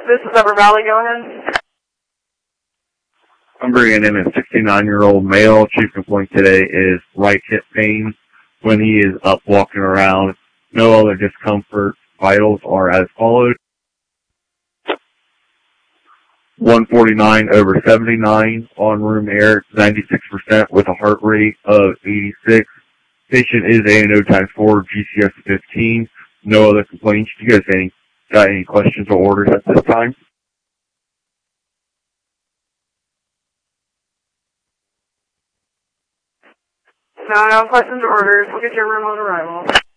This is Upper Valley, go ahead. I'm bringing in a 69-year-old male. Chief complaint today is right hip pain when he is up walking around. No other discomfort. Vitals are as follows. 149 over 79 on room air, 96% with a heart rate of 86. Patient is ANO times 4, GCS 15. No other complaints. Do you guys got any questions or orders at this time? No questions or orders. We'll get your room on arrival.